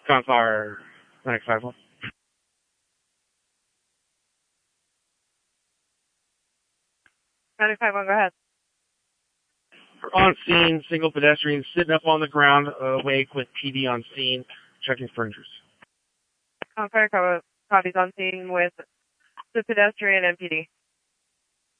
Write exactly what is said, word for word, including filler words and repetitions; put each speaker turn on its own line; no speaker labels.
Gunfire ninety-five one.
ninety-five one, go ahead.
On scene, single pedestrian sitting up on the ground, uh, awake with P D on scene, checking for injuries.
Gunfire copies on scene with the pedestrian and P D.